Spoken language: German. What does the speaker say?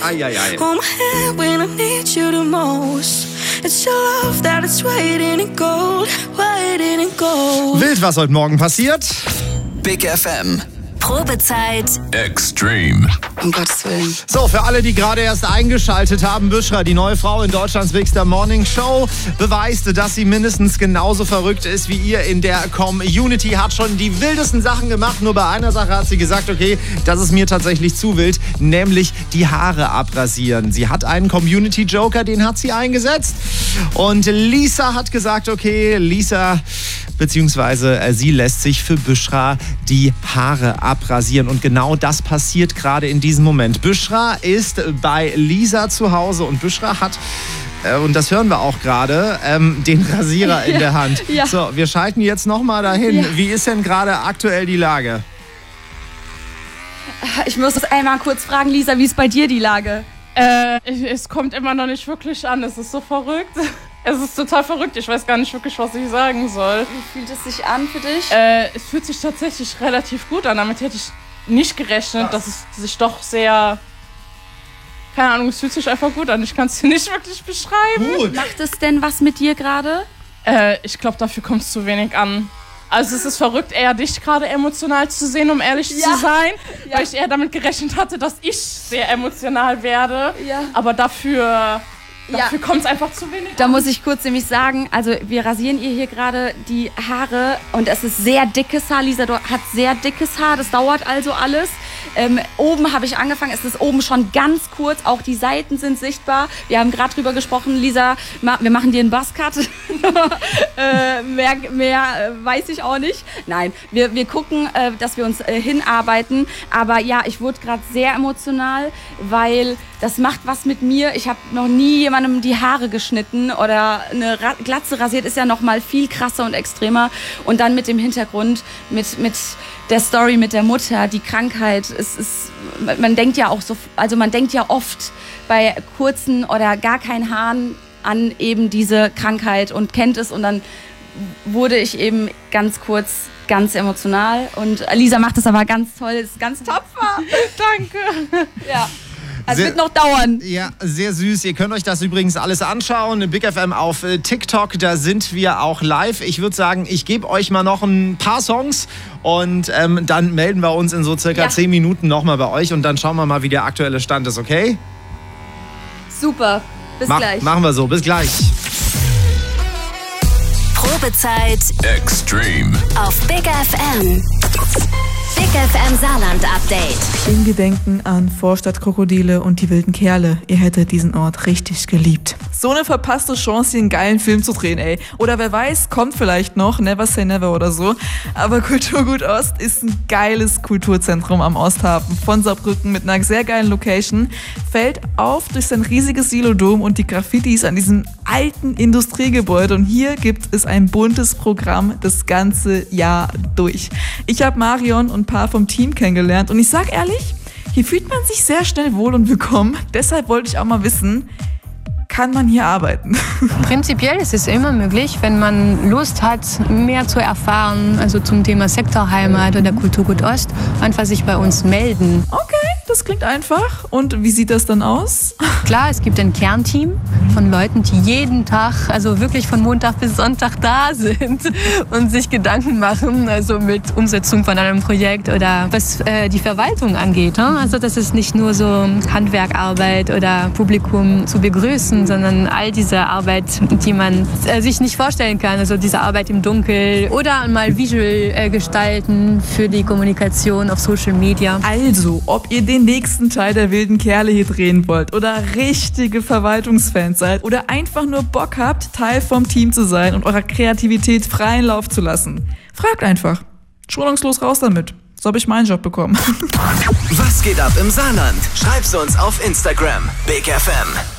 Hold my hand when I need you the most. It's your love that is waiting in gold, waiting in gold. Wild, was heute Morgen passiert. Big FM. Probezeit Extreme. Um Gottes Willen. So, für alle, die gerade erst eingeschaltet haben, Büschra, die neue Frau in Deutschlands Bigster Morning Show, beweist, dass sie mindestens genauso verrückt ist wie ihr in der Community. Hat schon die wildesten Sachen gemacht. Nur bei einer Sache hat sie gesagt, okay, das ist mir tatsächlich zu wild, nämlich die Haare abrasieren. Sie hat einen Community-Joker, den hat sie eingesetzt. Und Lisa hat gesagt, okay, beziehungsweise sie lässt sich für Büschra die Haare abrasieren. Und genau das passiert gerade in diesem Moment. Büschra ist bei Lisa zu Hause und Büschra hat, und das hören wir auch gerade, den Rasierer in der Hand. Ja. So, wir schalten jetzt nochmal dahin. Ja. Wie ist denn gerade aktuell die Lage? Ich muss das einmal kurz fragen, Lisa, wie ist bei dir die Lage? Es kommt immer noch nicht wirklich an. Es ist so verrückt. Es ist total verrückt. Ich weiß gar nicht wirklich, was ich sagen soll. Wie fühlt es sich an für dich? Es fühlt sich tatsächlich relativ gut an. Damit hätte ich nicht gerechnet, dass es sich doch sehr... Keine Ahnung, es fühlt sich einfach gut an. Ich kann es dir nicht wirklich beschreiben. Gut. Macht es denn was mit dir gerade? Ich glaube, dafür kommt es zu wenig an. Also es ist verrückt, eher dich gerade emotional zu sehen, um ehrlich zu sein. Ja. Weil ich eher damit gerechnet hatte, dass ich sehr emotional werde. Ja. Aber dafür kommt es einfach zu wenig Da an. muss ich kurz nämlich sagen, also wir rasieren ihr hier gerade die Haare und es ist sehr dickes Haar. Lisa hat sehr dickes Haar, das dauert also alles. Oben habe ich angefangen, es ist oben schon ganz kurz, auch die Seiten sind sichtbar. Wir haben gerade drüber gesprochen, Lisa, wir machen dir einen Buzzcut. mehr weiß ich auch nicht. Nein, wir gucken, dass wir uns hinarbeiten. Aber ja, ich wurde gerade sehr emotional, weil das macht was mit mir. Ich habe noch nie jemandem die Haare geschnitten oder eine Glatze rasiert, ist ja noch mal viel krasser und extremer. Und dann mit dem Hintergrund, mit der Story mit der Mutter, die Krankheit, man denkt ja auch so, also man denkt ja oft bei kurzen oder gar keinen Haaren an eben diese Krankheit und kennt es und dann wurde ich eben ganz kurz ganz emotional und Lisa macht es aber ganz toll, ist ganz tapfer. Danke. Ja. Also es wird noch dauern. Ja, sehr süß. Ihr könnt euch das übrigens alles anschauen. Big FM auf TikTok, da sind wir auch live. Ich würde sagen, ich gebe euch mal noch ein paar Songs und dann melden wir uns in so circa 10 Minuten nochmal bei euch und dann schauen wir mal, wie der aktuelle Stand ist, okay? Super. Bis gleich. Machen wir so. Bis gleich. Probezeit Extreme. auf Big FM. Big FM Saarland Update. In Gedenken an Vorstadtkrokodile und die wilden Kerle. Ihr hättet diesen Ort richtig geliebt. So eine verpasste Chance, hier einen geilen Film zu drehen, ey. Oder wer weiß, kommt vielleicht noch, Never Say Never oder so. Aber Kulturgut Ost ist ein geiles Kulturzentrum am Osthafen von Saarbrücken mit einer sehr geilen Location. Fällt auf durch sein riesiges Silodom und die Graffitis an diesem alten Industriegebäude. Und hier gibt es ein buntes Programm das ganze Jahr durch. Ich habe Marion und ein paar vom Team kennengelernt und ich sag ehrlich, hier fühlt man sich sehr schnell wohl und willkommen. Deshalb wollte ich auch mal wissen, kann man hier arbeiten? Prinzipiell ist es immer möglich, wenn man Lust hat, mehr zu erfahren, also zum Thema Sektorheimat oder Kulturgut Ost, einfach sich bei uns melden. Okay, das klingt einfach. Und wie sieht das dann aus? Klar, es gibt ein Kernteam von Leuten, die jeden Tag, also wirklich von Montag bis Sonntag da sind und sich Gedanken machen, also mit Umsetzung von einem Projekt oder was die Verwaltung angeht. Also das ist nicht nur so Handwerkarbeit oder Publikum zu begrüßen, sondern all diese Arbeit, die man sich nicht vorstellen kann. Also diese Arbeit im Dunkeln oder mal visual gestalten für die Kommunikation auf Social Media. Also, ob ihr den nächsten Teil der wilden Kerle hier drehen wollt oder richtige Verwaltungsfans seid oder einfach nur Bock habt, Teil vom Team zu sein und eurer Kreativität freien Lauf zu lassen, fragt einfach. Schonungslos raus damit. So habe ich meinen Job bekommen. Was geht ab im Saarland? Schreib's uns auf Instagram. Big FM.